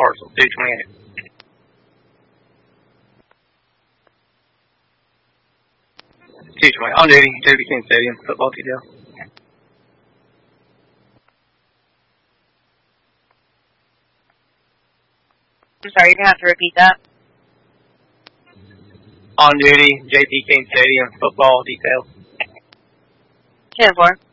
parcel 228. On duty, JP King Stadium, football detail. I'm sorry, you're going to have to repeat that. On duty, JP King Stadium, football detail. 10-4.